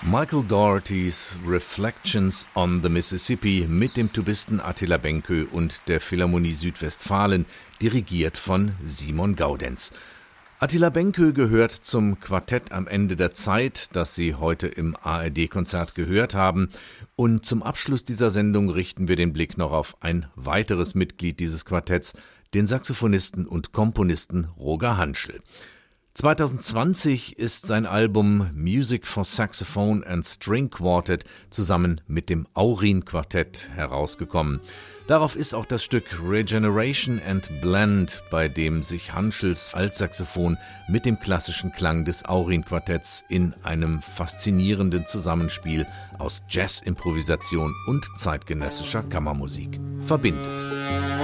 Michael Doughertys Reflections on the Mississippi mit dem Tubisten Attila Benkö und der Philharmonie Südwestfalen, dirigiert von Simon Gaudenz. Attila Benkö gehört zum Quartett am Ende der Zeit, das Sie heute im ARD-Konzert gehört haben. Und zum Abschluss dieser Sendung richten wir den Blick noch auf ein weiteres Mitglied dieses Quartetts, den Saxophonisten und Komponisten Roger Hanschel. 2020 ist sein Album Music for Saxophone and String Quartet zusammen mit dem Aurin Quartett herausgekommen. Darauf ist auch das Stück Regeneration and Blend, bei dem sich Hanschels Altsaxophon mit dem klassischen Klang des Aurin Quartetts in einem faszinierenden Zusammenspiel aus Jazz-Improvisation und zeitgenössischer Kammermusik verbindet.